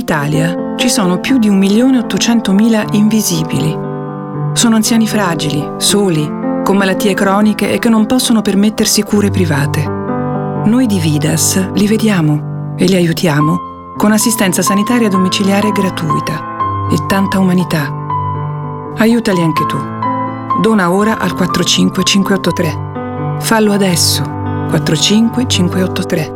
Italia ci sono più di 1.800.000 invisibili. Sono anziani fragili, soli, con malattie croniche e che non possono permettersi cure private. Noi di Vidas li vediamo e li aiutiamo con assistenza sanitaria domiciliare gratuita e tanta umanità. Aiutali anche tu. Dona ora al 45583. Fallo adesso. 45583.